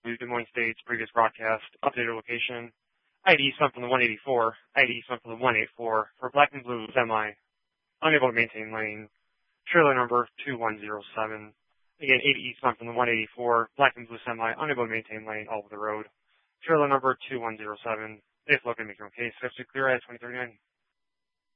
Des Moines State's previous broadcast, updated location. ID sent from the 184, ID sent from the 184 for black and blue semi, unable to maintain lane, trailer number 2107. Again, 80 east sent from the 184, black and blue semi, unable to maintain lane all over the road. Trailer number 2107. Safe look and make your own case. 50 clear at 2039.